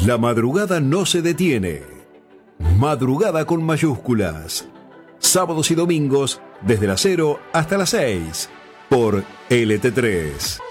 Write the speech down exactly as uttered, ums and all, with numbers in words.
La madrugada no se detiene. Madrugada con mayúsculas. Sábados y domingos desde las cero hasta las seis por L T tres.